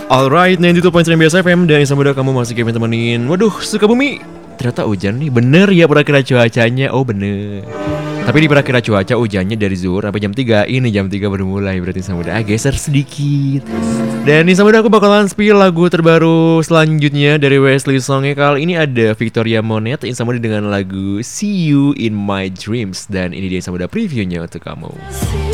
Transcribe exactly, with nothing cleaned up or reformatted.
Alright, sembilan puluh dua koma sembilan biasa F M dan Insan Muda kamu masih kami temenin. Waduh, Sukabumi ternyata hujan nih. Bener ya perakiraan cuacanya. Oh bener. Tapi di perakiraan cuaca hujannya dari zuhur sampai jam tiga. Ini jam tiga baru mulai. Berarti Insan Muda ah, geser sedikit. Dan Insan Muda aku bakalan spill lagu terbaru selanjutnya dari Wesley Songnya. Kali ini ada Victoria Monet Insan Muda dengan lagu See You In My Dreams. Dan ini dia Insan Muda previewnya untuk kamu.